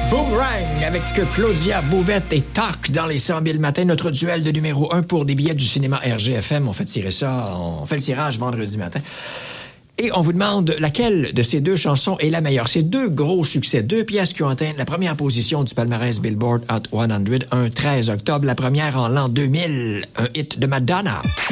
Boomerang avec Claudia Bouvette et Talk dans les 100 000 le matin. Notre duel de numéro 1 pour des billets du cinéma RGFM. On fait tirer ça, on fait le tirage vendredi matin. Et on vous demande laquelle de ces deux chansons est la meilleure. C'est deux gros succès, deux pièces qui ont atteint la première position du palmarès Billboard Hot 100 un 13 octobre. La première en l'an 2000, un hit de Madonna.